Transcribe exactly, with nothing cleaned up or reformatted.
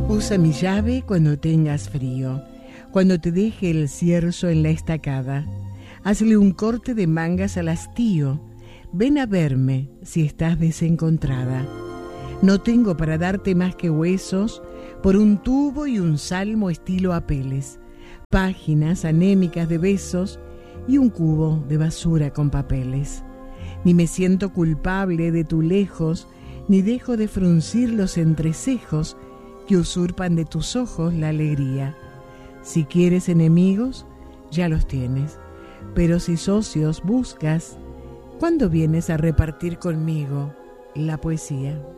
Usa mi llave cuando tengas frío, cuando te deje el cierzo en la estacada. Hazle un corte de mangas al hastío. Ven a verme si estás desencontrada. No tengo para darte más que huesos por un tubo y un salmo estilo Apeles, páginas anémicas de besos y un cubo de basura con papeles. Ni me siento culpable de tu lejos, ni dejo de fruncir los entrecejos que usurpan de tus ojos la alegría. Si quieres enemigos, ya los tienes, pero si socios buscas, ¿cuándo vienes a repartir conmigo la poesía?